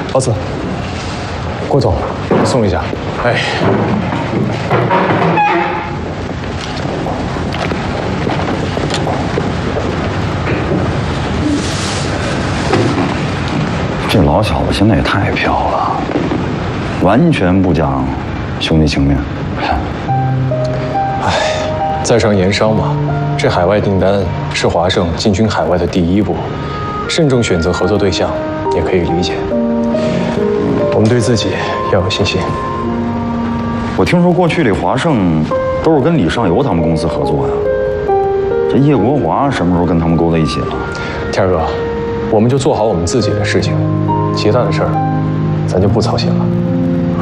老子，郭总，送一下。哎。 这老小子现在也太飘了，完全不讲兄弟情面。 哎，在商言商嘛，这海外订单是华盛进军海外的第一步，慎重选择合作对象也可以理解。我们对自己要有信心。 我听说过去这华盛都是跟李尚游他们公司合作呀，这叶国华什么时候跟他们勾在一起了？ 天儿哥，我们就做好我们自己的事情，其他的事儿咱就不操心了。